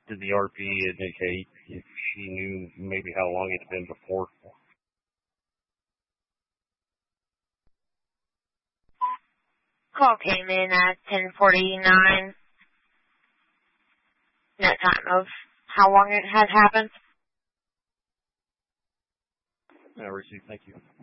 did the RP indicate if she knew maybe how long it had been before? Call came in at 10:49. No time of how long it had happened. I received. Thank you.